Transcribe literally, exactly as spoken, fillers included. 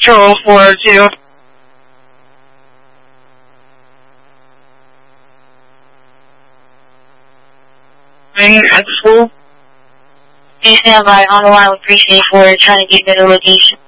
Control four two. Ring at school. Please stand by on the line with three eight four trying to get better location.